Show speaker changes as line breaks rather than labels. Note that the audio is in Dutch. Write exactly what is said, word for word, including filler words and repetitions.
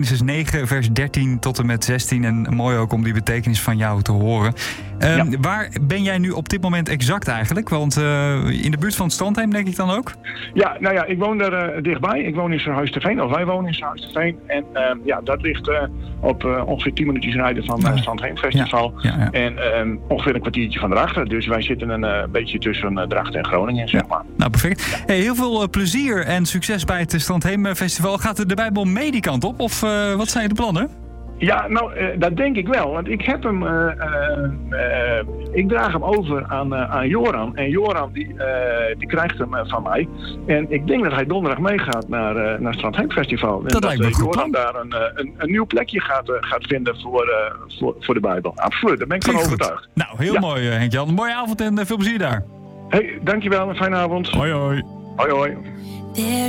Genesis negen, vers dertien tot en met zestien. En mooi ook om die betekenis van jou te horen. Uh, ja. Waar ben jij nu op dit moment exact eigenlijk? Want uh, in de buurt van het Strandheem denk ik dan ook?
Ja, nou ja, ik woon daar uh, dichtbij. Ik woon in Serhuis-ter-Veen, of wij wonen in Serhuis-ter-Veen. En uh, ja, dat ligt uh, op uh, ongeveer tien minuutjes rijden van het uh, Strandheem Festival. Ja, ja, ja. En um, ongeveer een kwartiertje van erachter. Dus wij zitten een uh, beetje tussen uh, Drachten en Groningen, zeg maar.
Nou, perfect. Ja. Hey, heel veel uh, plezier en succes bij het Strandheem Festival. Gaat de Bijbel mee die kant op? Of uh, wat zijn de plannen?
Ja, nou, uh, dat denk ik wel. Want ik heb hem, uh, uh, uh, ik draag hem over aan, uh, aan Joran. En Joran die, uh, die krijgt hem uh, van mij. En ik denk dat hij donderdag meegaat naar, uh, naar het Strandheem Festival. En
dat, dat lijkt me uh, goed.
Joran daar een, een, een nieuw plekje gaat, uh, gaat vinden voor, uh, voor, voor de Bijbel. Absoluut, daar ben ik van overtuigd.
Nou, heel ja. mooi, uh, Henk-Jan. Een mooie avond en uh, veel plezier daar.
Hey, dankjewel. Een fijne avond.
Hoi, hoi.
Hoi, hoi.